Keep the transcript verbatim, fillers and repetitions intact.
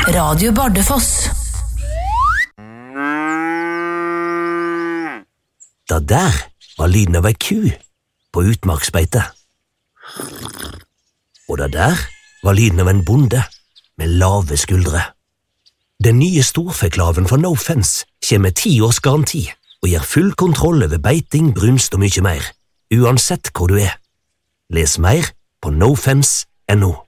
Radio Bardufoss. Da der var lyden av ei ku på utmarksbeite. Og da der var lyden av en bonde med lave skuldre. Den nye storfeklaven fra No Fence kommer med ti års garanti og gir full kontroll over beiting, brunst og mye mer, uansett hvor du er. Les mer på no fence punktum no.